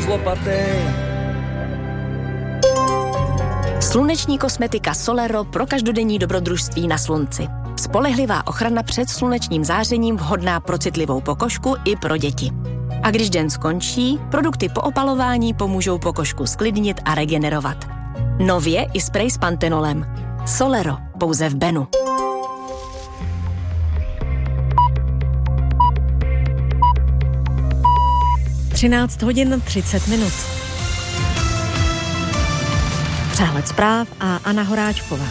lopatý. Sluneční kosmetika Solero pro každodenní dobrodružství na slunci. Spolehlivá ochrana před slunečním zářením vhodná pro citlivou pokožku i pro děti. A když den skončí, produkty po opalování pomůžou pokožku sklidnit a regenerovat. Nově i sprej s pantenolem. Solero, pouze v Benu. Třináct hodin 30 minut. Přehled zpráv a Anna Horáčková.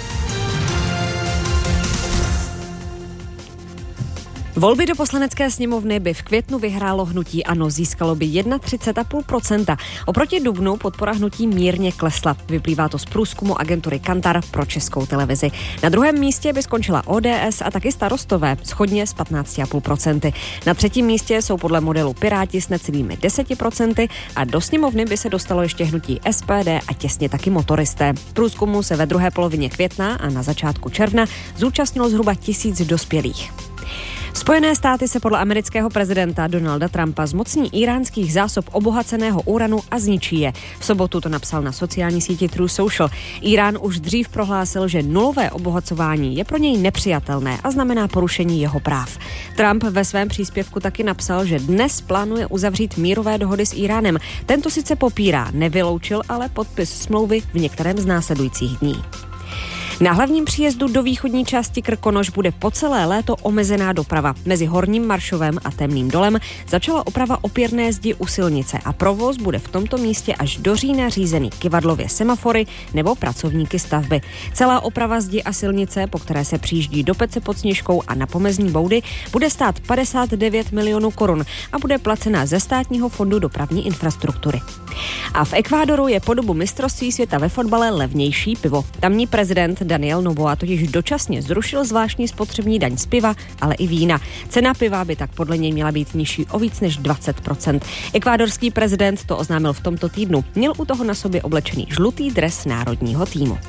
Volby do Poslanecké sněmovny by v květnu vyhrálo hnutí ANO, získalo by 31,5%. Oproti dubnu podpora hnutí mírně klesla. Vyplývá to z průzkumu agentury Kantar pro Českou televizi. Na druhém místě by skončila ODS a taky Starostové, shodně s 15,5%. Na třetím místě jsou podle modelu Piráti s necelými 10% a do sněmovny by se dostalo ještě hnutí SPD a těsně taky Motoristé. Průzkumu se ve druhé polovině května a na začátku června zúčastnilo zhruba 1000 dospělých. Spojené státy se podle amerického prezidenta Donalda Trumpa zmocní íránských zásob obohaceného uranu a zničí je. V sobotu to napsal na sociální síti Truth Social. Írán už dřív prohlásil, že nulové obohacování je pro něj nepřijatelné a znamená porušení jeho práv. Trump ve svém příspěvku taky napsal, že dnes plánuje uzavřít mírové dohody s Íránem. Tento sice popírá, nevyloučil ale podpis smlouvy v některém z následujících dní. Na hlavním příjezdu do východní části Krkonoš bude po celé léto omezená doprava. Mezi Horním Maršovem a Temným dolem začala oprava opěrné zdi u silnice a provoz bude v tomto místě až do října řízený kyvadlově semafory nebo pracovníky stavby. Celá oprava zdi a silnice, po které se přijíždí do Pece pod Sněžkou a na Pomezní boudy, bude stát 59 milionů korun a bude placena ze Státního fondu dopravní infrastruktury. A v Ekvádoru je po dobu mistrovství světa ve fotbale levnější pivo. Tamní prezident Daniel Noboa totiž dočasně zrušil zvláštní spotřební daň z piva, ale i vína. Cena piva by tak podle něj měla být nižší o víc než 20%. Ekvádorský prezident to oznámil v tomto týdnu. Měl u toho na sobě oblečený žlutý dres národního týmu.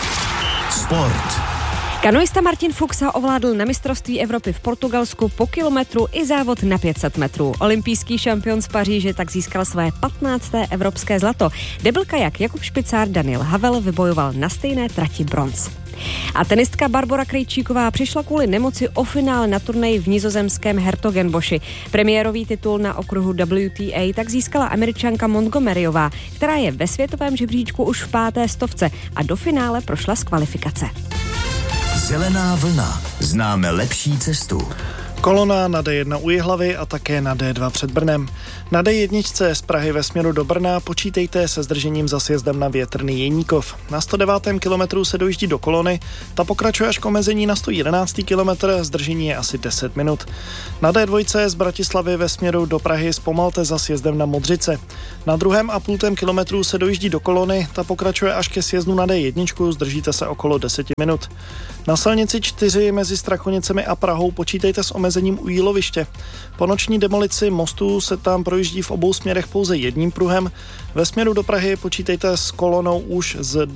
Sport. Kanoista Martin Fuxa ovládl na mistrovství Evropy v Portugalsku po kilometru i závod na 500 metrů. Olympijský šampion z Paříže tak získal své 15. evropské zlato. Debil kajak Jakub Špicár Daniel Havel vybojoval na stejné trati bronz. A tenistka Barbora Krejčíková přišla kvůli nemoci o finále na turnaji v nizozemském Hertogenboši. Premiérový titul na okruhu WTA tak získala Američanka Montgomeryová, která je ve světovém žebříčku už v 5. stovce a do finále prošla z kvalifikace. Zelená vlna. Známe lepší cestu. Kolona na D1 u Jihlavy a také na D2 před Brnem. Na D1 z Prahy ve směru do Brna počítejte se zdržením za sjezdem na Větrný Jeníkov. Na 109. kilometru se dojíždí do Kolony, ta pokračuje až k omezení na 111. kilometr, zdržení je asi 10 minut. Na D2 z Bratislavy ve směru do Prahy zpomalte za sjezdem na Modřice. Na 2,5 kilometru se dojíždí do Kolony, ta pokračuje až ke sjezdu na D1, zdržíte se okolo 10 minut. Na silnici 4 mezi Strakonicemi a Prahou počítejte s omezením u Jíloviště. Po noční demolici mostu se tam projíždí v obou směrech pouze jedním pruhem. Ve směru do Prahy počítejte s kolonou už z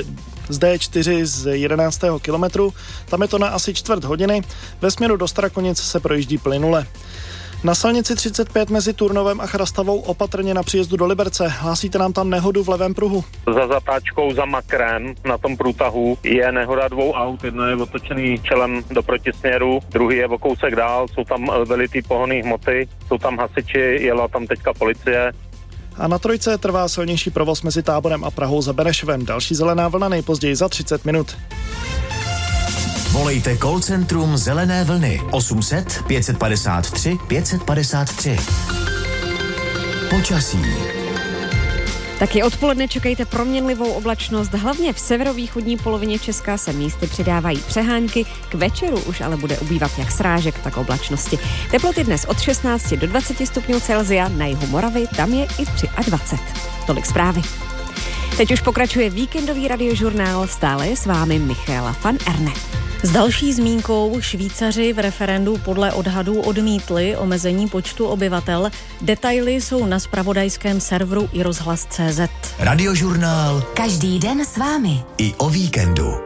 D4 z 11. kilometru. Tam je to na asi čtvrt hodiny. Ve směru do Strakonic se projíždí plynule. Na silnici 35 mezi Turnovem a Chrastavou opatrně na příjezdu do Liberce. Hlásíte nám tam nehodu v levém pruhu. Za zatáčkou za Makrem na tom průtahu je nehoda 2 aut. Jedno je otočený čelem do protisměru, druhý je o kousek dál, jsou tam velitý pohonné hmoty, jsou tam hasiči, jela tam teďka policie. A na trojce trvá silnější provoz mezi Táborem a Prahou za Benešovem. Další zelená vlna nejpozději za 30 minut. Volejte call centrum Zelené vlny 800 553 553. Počasí. Taky odpoledne čekejte proměnlivou oblačnost, hlavně v severovýchodní polovině Česka se místy přidávají přehánky, k večeru už ale bude ubývat jak srážek, tak oblačnosti. Teploty dnes od 16 do 20 stupňů Celsia, na jihu Moravy tam je i 23. Tolik zprávy. Teď už pokračuje víkendový radiožurnál, stále je s vámi Michaela van Erne. S další zmínkou Švýcaři v referendu podle odhadů odmítli omezení počtu obyvatel. Detaily jsou na zpravodajském serveru iRozhlas.cz. Radiožurnál. Každý den s vámi. I o víkendu.